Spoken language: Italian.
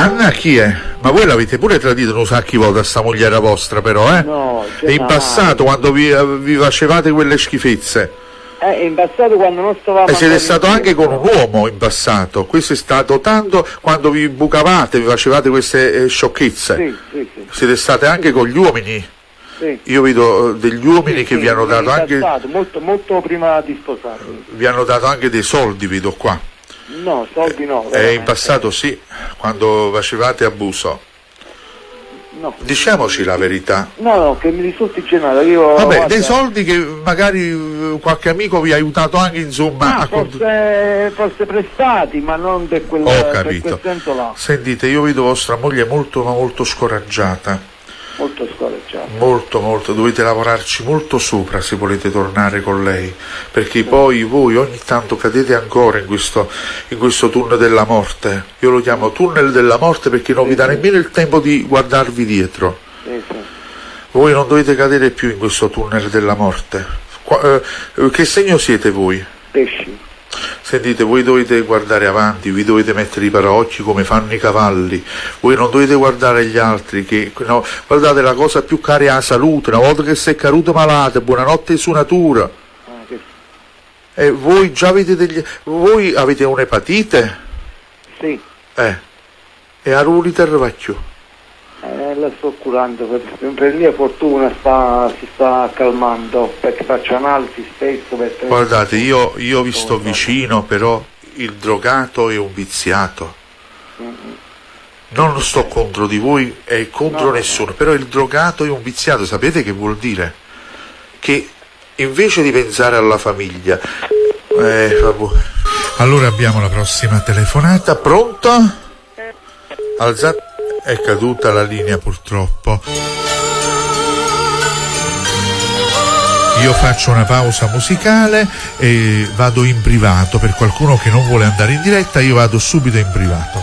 Anna chi è? Ma voi l'avete pure tradito un sacchi volte a sta mogliera vostra però, eh? No, e in passato quando vi facevate quelle schifezze? In passato quando non stavamo... E siete stato anche con un uomo in passato, questo è stato tanto quando vi bucavate, vi facevate queste sciocchezze. Sì. Siete state anche con gli uomini? Sì. Io vedo degli uomini che vi hanno dato anche... molto prima di sposarmi. Vi hanno dato anche dei soldi, vedo qua. No, soldi no. In passato sì, quando facevate abuso. No. Diciamoci la verità. No, che mi risulti generato. Io, vabbè, guarda, dei soldi che magari qualche amico vi ha aiutato anche, insomma. forse prestati, ma non per quel, Ho capito. Per quel senso là. Sentite, io vedo vostra moglie molto, ma molto scoraggiata. Molto scoraggiata. Molto, dovete lavorarci molto sopra se volete tornare con lei, perché poi voi ogni tanto cadete ancora in questo tunnel della morte. Io lo chiamo tunnel della morte perché non vi dà nemmeno il tempo di guardarvi dietro. Voi non dovete cadere più in questo tunnel della morte. Che segno siete voi? Pesci. Sentite, voi dovete guardare avanti, vi dovete mettere i paraocchi come fanno i cavalli, voi non dovete guardare gli altri, no, guardate, la cosa più cara è la salute, una volta che sei caduto malate, buonanotte su natura. E voi già avete voi avete un'epatite? Sì. E a ruliter vacchio? La sto curando, per mia fortuna si sta calmando, perché faccio analisi spesso. Guardate, io vi sto vicino, però il drogato è un viziato. Non sto contro di voi e contro nessuno, però il drogato è un viziato, sapete che vuol dire? Che invece di pensare alla famiglia... vabbè. Allora abbiamo la prossima telefonata, pronto? È caduta la linea purtroppo. Io faccio una pausa musicale e vado in privato. Per qualcuno che non vuole andare in diretta, io vado subito in privato.